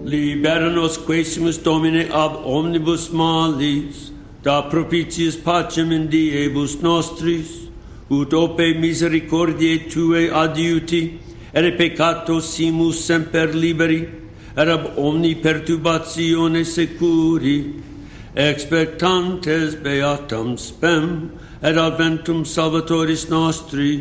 Libera nos quaesimus Domine ab omnibus malis, da propitiis pacem in diebus nostris, ut ope misericordiae Tuae adiuti, ere peccato simus semper liberi, et ab omni perturbatione securi, expectantes beatam spem, et adventum Salvatoris nostri,